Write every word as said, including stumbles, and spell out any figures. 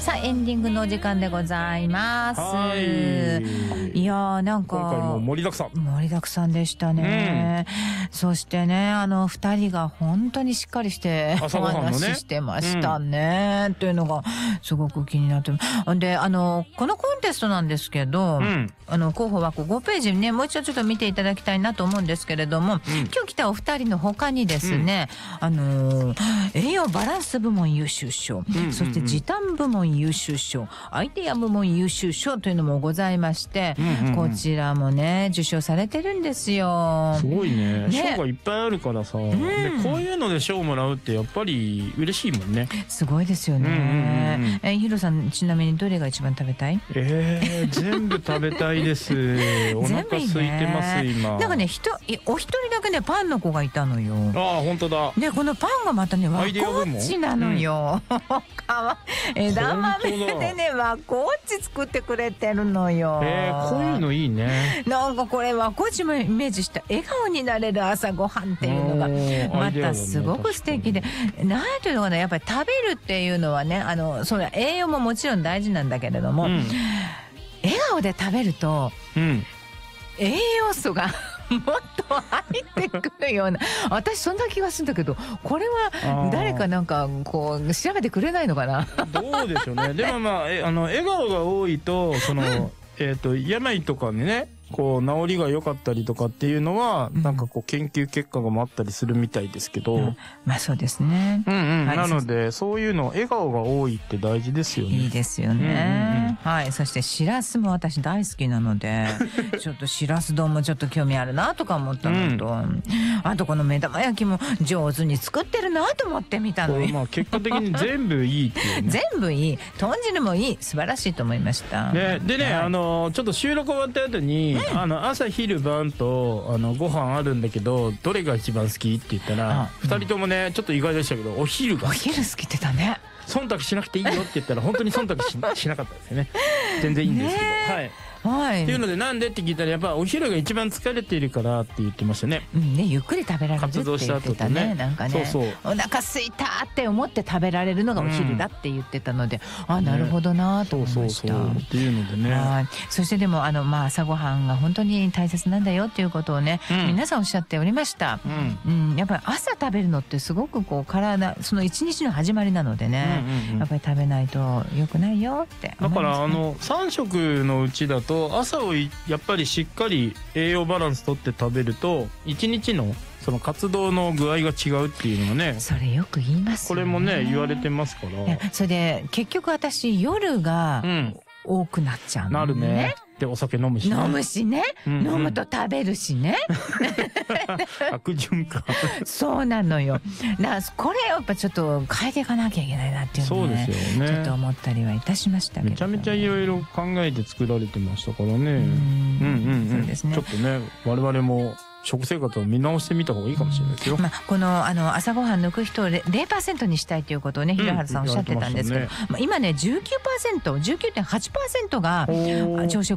さあエンディングのお時間でございます。 はい。 いやーなんか今回も盛りだくさん盛りだくさんでしたね、うん、そしてねあの二人が本当にしっかりしてお話ししてましたね、うん、っていうのがすごく気になってであのこのコンテストなんですけど、うん、あの候補枠ごページねもう一度ちょっと見ていただきたいなと思うんですけれども、うん、今日来たお二人の他にですね、うん、あの栄養バランス部門優秀賞、うんうんうん、そして時短部門優秀賞アイデア部門優秀賞というのもございまして、うんうんうん、こちらもね受賞されてるんですよ。 すごいね賞がいっぱいあるからさ、うん、でこういうので賞もらうってやっぱり嬉しいもんね。 すごいですよね、うんうんうん、えヒロさんちなみにどれが一番食べたい？ えー、全部食べたいですお腹空いてます、ね、今。 なんかねひとお一人だけねパンの子がいたのよ。 ああ本当だ。 でこのパンがまたね和コッチなのよ、うん、かわ枝豆でね和コッチ作ってくれてるのよ。 えー、こういうのいいね。 なんかこれ和コッチもイメージした笑顔になれる朝ごはんっていうのがまたすごく素敵で、ね、なんていうのかなやっぱり食べるっていうのはねあのそれ栄養ももちろん大事なんだけれども、うん、笑顔で食べると、うん、栄養素がもっと入ってくるような私そんな気がするんだけどこれは誰かなんかこう調べてくれないのかな。 どうでしょうね。でもまあえあの笑顔が多いとその、うん、えーと病とかにねこう治りが良かったりとかっていうのは、うん、なんかこう研究結果がもあったりするみたいですけど、うん、 まあそうですね、 うんうんはい、なのでそういうの笑顔が多いって大事ですよね。 いいですよね、うんうんうん、はい。そしてしらすも私大好きなのでちょっとしらす丼もちょっと興味あるなとか思ったのと、うん、あとこの目玉焼きも上手に作ってるなと思ってみたのよ。 まあ結果的に全部いいっていう、ね、 全部いい豚汁もいい素晴らしいと思いました、 ね、でね、はい、あのちょっと収録終わった後に、うん、あの朝昼晩とあのご飯あるんだけどどれが一番好きって言ったらふたりともねちょっと意外でしたけどお昼がお昼好きって言ってたね。 忖度しなくていいよって言ったら本当に忖度 し, しなかったですよね。全然いいんですけど、ね、はいはい、っていうのでなんでって聞いたらやっぱお昼が一番疲れているからって言ってましたね。 うんねゆっくり食べられるって言ってたね。活動した後とねなんかねそうそうお腹すいたって思って食べられるのがお昼だって言ってたので、うん、あなるほどなと思いました、ね、 そうそうそうっていうのでね。 はいそしてでもあの、まあ、朝ごはんが本当に大切なんだよっていうことをね、うん、皆さんおっしゃっておりました、うんうん、やっぱり朝食べるのってすごくこう体その一日の始まりなのでね、うんうんうん、やっぱり食べないと良くないよって思いますね。 だからあのさん食のうちだと朝をやっぱりしっかり栄養バランスとって食べると一日のその活動の具合が違うっていうのがねそれよく言いますよね。 これもね言われてますから。 それで結局私夜が多くなっちゃうのね、うん、なるね。 でお酒飲むしね飲むしね、うんうん、飲むと食べるしね悪循環そうなのよ。だからこれやっぱちょっと変えていかなきゃいけないなっていうのをね、そうですよねちょっと思ったりはいたしましたけど、ね、 めちゃめちゃいろいろ考えて作られてましたからね。うんうんうん、そうですね。ちょっとね我々も食生活を見直してみた方がいいかもしれないですよ。 まあ、このあの朝ごはん抜く人を ゼロパーセント にしたいということをね平原さんおっしゃってたんですけど、うんまあ、今ね じゅうきゅうパーセント じゅうきゅうてんはちパーセント が朝食